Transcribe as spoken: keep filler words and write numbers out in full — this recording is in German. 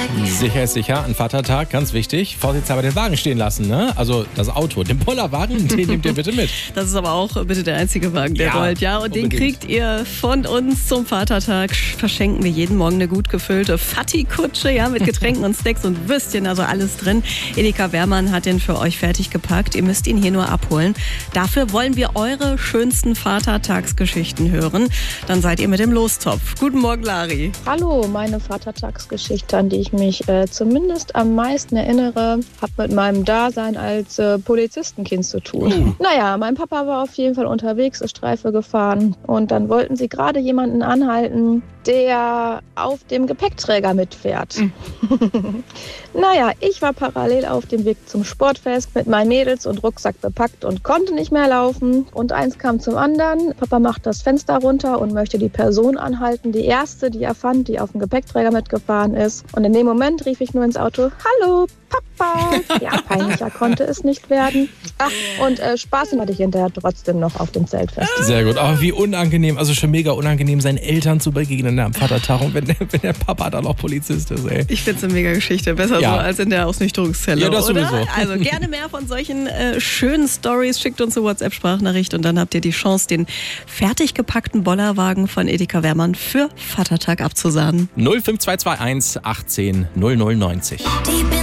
Sicher ist sicher, an Vatertag, ganz wichtig, vorsichtshalber den Wagen stehen lassen, ne? Also das Auto, den Bollerwagen, den nehmt ihr bitte mit. Das ist aber auch bitte der einzige Wagen, der Ja, rollt, ja. Und unbedingt. den kriegt ihr von uns zum Vatertag. Verschenken wir jeden Morgen eine gut gefüllte Fatti-Kutsche, ja, mit Getränken und Snacks und Würstchen, also alles drin. Edeka Wehrmann hat den für euch fertig gepackt. Ihr müsst ihn hier nur abholen. Dafür wollen wir eure schönsten Vatertagsgeschichten hören. Dann seid ihr mit dem Lostopf. Guten Morgen, Lari. Hallo, meine Vatertagsgeschichte, an die ich mich äh, zumindest am meisten erinnere, hat mit meinem Dasein als äh, Polizistenkind zu tun. Oh. Naja, mein Papa war auf jeden Fall unterwegs, ist Streife gefahren und dann wollten sie gerade jemanden anhalten, der auf dem Gepäckträger mitfährt. Mhm. Naja, ich war parallel auf dem Weg zum Sportfest mit meinen Mädels und Rucksack bepackt und konnte nicht mehr laufen. Und eins kam zum anderen. Papa macht das Fenster runter und möchte die Person anhalten, die erste, die er fand, die auf dem Gepäckträger mitgefahren ist. Und in dem Moment rief ich nur ins Auto, hallo, Papa. Ja, peinlicher konnte es nicht werden. Ach, und äh, Spaß hatte ich hinterher trotzdem noch auf dem Zeltfest. Sehr gut, aber wie unangenehm, also schon mega unangenehm, seinen Eltern zu begegnen am Vatertag und wenn der, wenn der Papa dann auch Polizist ist, ey. Ich finde es eine mega Geschichte. Besser Ja. so als in der Ausnüchterungszelle, Ja, das oder? sowieso. Also gerne mehr von solchen äh, schönen Stories. Schickt uns eine WhatsApp-Sprachnachricht und dann habt ihr die Chance, den fertig gepackten Bollerwagen von Edeka Wehrmann für Vatertag abzusahnen. null fünf zwei zwei eins achtzehn null null neunzig.